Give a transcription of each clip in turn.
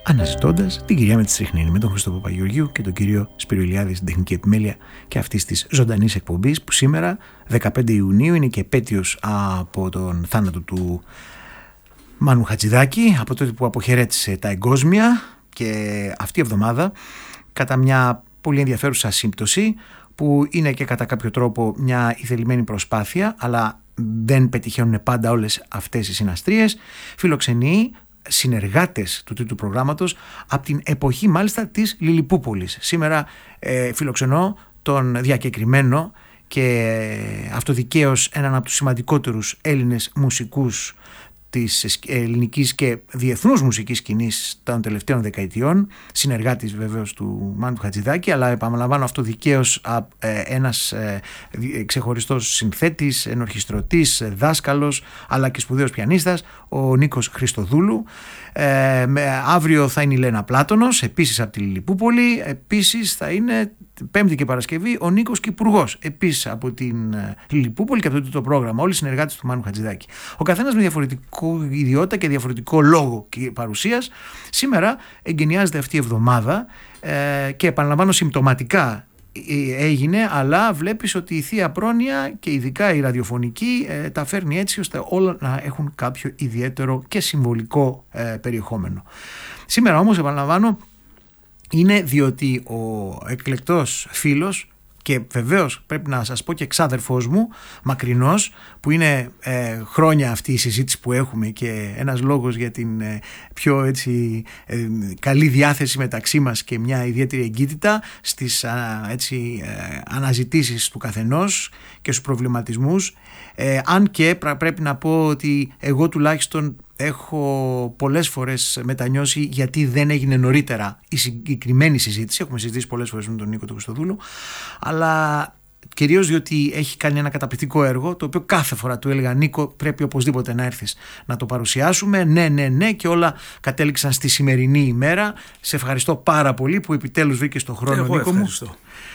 αναζητώντας την κυρία Μετσριχνίνη με τον Χριστό Παπαγεωργίου και τον κύριο Σπύρο Ηλιάδη στην τεχνική επιμέλεια και αυτής της ζωντανής εκπομπής, που σήμερα 15 Ιουνίου είναι και επέτειος από τον θάνατο του Μάνου Χατζηδάκη, από τότε που αποχαιρέτησε τα εγκόσμια, και αυτή η εβδομάδα κατά μια πολύ ενδιαφέρουσα σύμπτωση που είναι και κατά κάποιο τρόπο μια ηθελημένη προσπάθεια, αλλά δεν πετυχαίνουν πάντα όλες αυτές οι συναστρίες, φιλοξενεί συνεργάτες του τρίτου προγράμματος από την εποχή μάλιστα της Λιλιπούπολης. Σήμερα φιλοξενώ τον διακεκριμένο και αυτοδικαίως έναν από τους σημαντικότερους Έλληνες μουσικούς της ελληνικής και διεθνούς μουσικής σκηνής των τελευταίων δεκαετιών, συνεργάτης βεβαίως του Μάνου Χατζηδάκη, αλλά επαναλαμβάνω αυτοδικαίως ένας ξεχωριστός συνθέτης, ενορχιστρωτής, δάσκαλος, αλλά και σπουδαίος πιανίστας, ο Νίκος Χριστοδούλου. Αύριο θα είναι η Λένα Πλάτωνος, επίσης από τη Λιλιπούπολη. Επίσης θα είναι Πέμπτη και Παρασκευή ο Νίκος Κυπουργός, επίσης από την Λιλιπούπολη και από το πρόγραμμα. Όλοι οι συνεργάτες του Μάνου Χατζηδάκη. Ο καθένας με διαφορετικό ιδιότητα και διαφορετικό λόγο και παρουσίας. Σήμερα εγκαινιάζεται αυτή η εβδομάδα και επαναλαμβάνω συμπτωματικά έγινε, αλλά βλέπεις ότι η Θεία Πρόνοια και ειδικά η ραδιοφωνική τα φέρνει έτσι ώστε όλα να έχουν κάποιο ιδιαίτερο και συμβολικό περιεχόμενο. Σήμερα όμως, επαναλαμβάνω, είναι διότι ο εκλεκτός φίλος και βεβαίως πρέπει να σας πω και εξάδερφός μου, μακρινός, που είναι χρόνια αυτή η συζήτηση που έχουμε και ένας λόγος για την πιο έτσι, καλή διάθεση μεταξύ μας και μια ιδιαίτερη εγκύτητα στις αναζητήσεις του καθενός και στους προβληματισμούς, αν και πρέπει να πω ότι εγώ τουλάχιστον έχω πολλές φορές μετανιώσει γιατί δεν έγινε νωρίτερα η συγκεκριμένη συζήτηση. Έχουμε συζητήσει πολλές φορές με τον Νίκο του Χριστοδούλου, αλλά κυρίως διότι έχει κάνει ένα καταπληκτικό έργο, το οποίο κάθε φορά του έλεγα: Νίκο, πρέπει οπωσδήποτε να έρθεις να το παρουσιάσουμε. Ναι, και όλα κατέληξαν στη σημερινή ημέρα. Σε ευχαριστώ πάρα πολύ που επιτέλους βρήκες τον χρόνο, Νίκο μου. Ευχαριστώ.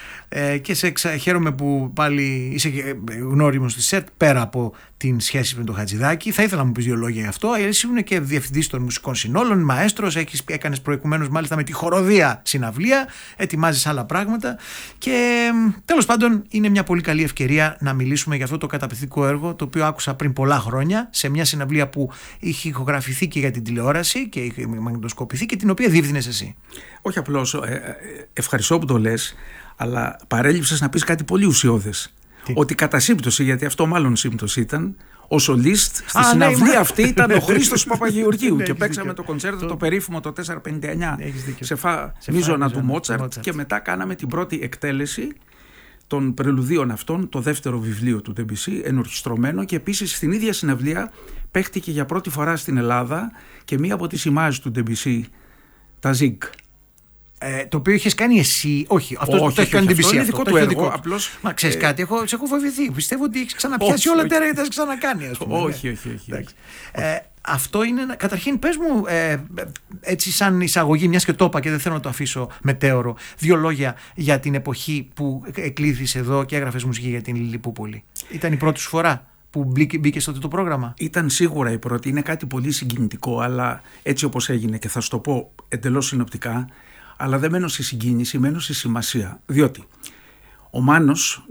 Και χαίρομαι που πάλι είσαι γνώριμος στη ΣΕΤ, πέρα από την σχέση με τον Χατζηδάκη. Θα ήθελα να μου πεις δύο λόγια για αυτό. Εσύ ήσουν και διευθυντής των μουσικών συνόλων, μαέστρος, έκανες προηγουμένως μάλιστα με τη χοροδία συναυλία, ετοιμάζεις άλλα πράγματα και τέλος πάντων είναι μια πολύ καλή ευκαιρία να μιλήσουμε για αυτό το καταπληκτικό έργο, το οποίο άκουσα πριν πολλά χρόνια σε μια συναυλία που είχε ηχογραφηθεί και για την τηλεόραση και είχε μαγνητοσκοπηθεί και την οποία διεύθυνες εσύ. Όχι απλώς, ευχαριστώ που το λες, αλλά παρέλειψες να πεις κάτι πολύ ουσιώδες. Ότι κατά σύμπτωση, γιατί αυτό μάλλον σύμπτωση ήταν, ο σολίστ στη συναυλία αυτή ήταν ο Χρήστος Παπαγεωργίου και παίξαμε το κονσέρτο το περίφημο το 459 σε μίζωνα του Μότσαρτ και μετά κάναμε την πρώτη εκτέλεση των πρελουδίων αυτών, το δεύτερο βιβλίο του Debussy, ενορχιστρωμένο, και επίσης στην ίδια συναυλία παίχτηκε για πρώτη φορά στην Ελλάδα και μία από τις ημάζες του Debussy, τα Zig. Το οποίο είχες κάνει εσύ. Όχι, αυτό το έχει κάνει την Debussy. Είναι δικό του έργο. Απλώς. Μα ξέρεις κάτι, σε έχω φοβηθεί. Πιστεύω ότι έχεις ξαναπιάσει όλα τα έργα και τα έχεις ξανακάνει, ας πούμε. Όχι. Αυτό είναι. Καταρχήν, πες μου, έτσι σαν εισαγωγή, μιας και το είπα και δεν θέλω να το αφήσω μετέωρο, δύο λόγια για την εποχή που εκλήθης εδώ και έγραφες μουσική για την Λιλιπούπολη. Ήταν η πρώτη σου φορά που μπήκε στο το πρόγραμμα? Ήταν σίγουρα η πρώτη. Είναι κάτι πολύ συγκινητικό, αλλά έτσι όπως έγινε, και θα σου το πω εντελώς συνοπτικά. Αλλά δεν μένω στη συγκίνηση, μένω στη σημασία. Διότι ο Μάνος,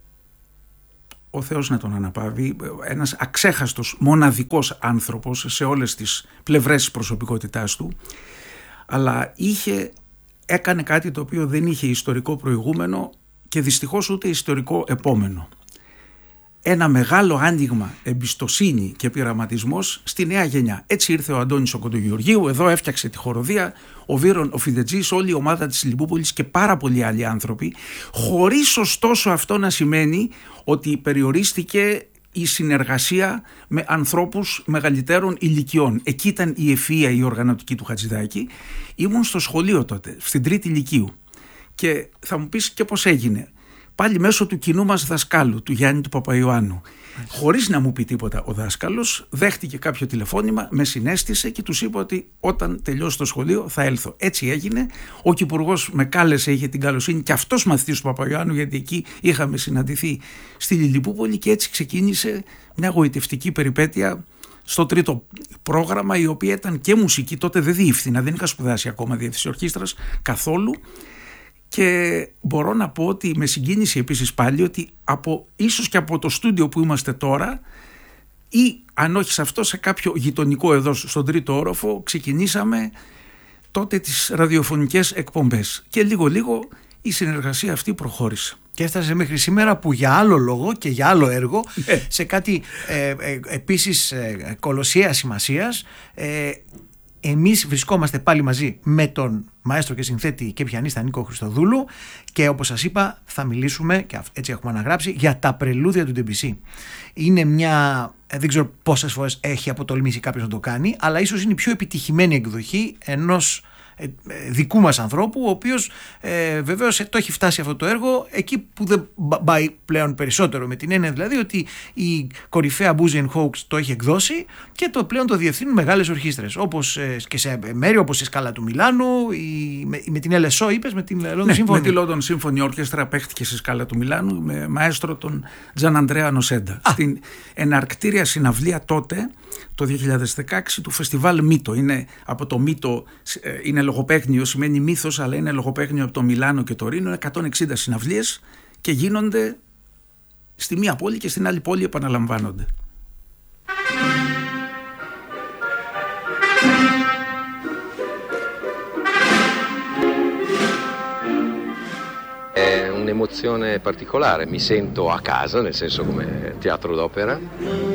ο Θεός να τον αναπαύει, ένας αξέχαστος, μοναδικός άνθρωπος σε όλες τις πλευρές της προσωπικότητάς του, αλλά έκανε κάτι το οποίο δεν είχε ιστορικό προηγούμενο και δυστυχώς ούτε ιστορικό επόμενο. Ένα μεγάλο άνοιγμα, εμπιστοσύνη και πειραματισμός στη νέα γενιά. Έτσι ήρθε ο Αντώνης ο Κοντογεωργίου, εδώ έφτιαξε τη χοροδία, ο Βύρον, ο Φιδετζής, όλη η ομάδα της Λιλιπούπολης και πάρα πολλοί άλλοι άνθρωποι, χωρίς ωστόσο αυτό να σημαίνει ότι περιορίστηκε η συνεργασία με ανθρώπους μεγαλύτερων ηλικιών. Εκεί ήταν η ευφυΐα, η οργανωτική του Χατζηδάκη. Ήμουν στο σχολείο τότε, στην τρίτη λυκείου, και θα μου πεις και πώς έγινε. Πάλι μέσω του κοινού μας δασκάλου, του Γιάννη του Παπαϊωάννου. Χωρίς να μου πει τίποτα ο δάσκαλος, δέχτηκε κάποιο τηλεφώνημα, με συνέστησε και τους είπε ότι όταν τελειώσει το σχολείο θα έλθω. Έτσι έγινε. Ο Κυπουργός με κάλεσε, είχε την καλοσύνη και αυτός μαθητής του Παπαϊωάννου, γιατί εκεί είχαμε συναντηθεί στη Λιλιπούπολη, και έτσι ξεκίνησε μια γοητευτική περιπέτεια στο τρίτο πρόγραμμα, η οποία ήταν και μουσική. Τότε δεν διεύθυνα, δεν είχα σπουδάσει ακόμα διεύθυνση ορχήστρας καθόλου. Και μπορώ να πω ότι με συγκίνησε επίσης πάλι ότι ίσως και από το στούντιο που είμαστε τώρα, ή αν όχι σε αυτό, σε κάποιο γειτονικό εδώ στον τρίτο όροφο, ξεκινήσαμε τότε τις ραδιοφωνικές εκπομπές. Και λίγο η συνεργασία αυτή προχώρησε. Και έφτασε μέχρι σήμερα που για άλλο λόγο και για άλλο έργο, σε κάτι επίσης κολοσσιαίας σημασίας, εμείς βρισκόμαστε πάλι μαζί με τον μαέστρο και συνθέτη και πιανίστα Νίκο Χριστοδούλου, και όπως σας είπα θα μιλήσουμε, και έτσι έχουμε αναγράψει, για τα πρελούδια του Ντεμπισί. Είναι μια, δεν ξέρω πόσες φορές έχει αποτολμήσει κάποιος να το κάνει, αλλά ίσως είναι η πιο επιτυχημένη εκδοχή ενός δικού μας ανθρώπου, ο οποίος βεβαίως το έχει φτάσει αυτό το έργο εκεί που δεν πάει πλέον περισσότερο, με την έννοια δηλαδή ότι η κορυφαία Boozy & Hawkes το έχει εκδώσει και το πλέον το διευθύνουν μεγάλες ορχήστρες, όπως και σε μέρη όπως η Σκάλα του Μιλάνου, με την LSO είπες, με την London Symphony. Με τη London Symphony Orchestra παίχτηκε στη Σκάλα του Μιλάνου με μαέστρο τον Τζαν Αντρέα Νοσέντα, στην εναρκτήρια συναυλία τότε το 2016 του φεστιβάλ Μύτο. Είναι από το Μύτο, είναι λογοπαίγνιο, σημαίνει μύθος, αλλά είναι λογοπαίγνιο από το Μιλάνο και το Ρήνο. 160 συναυλίες και γίνονται στη μία πόλη και στην άλλη πόλη επαναλαμβάνονται. È un'emozione particolare, mi sento a casa, nel senso come teatro d'opera.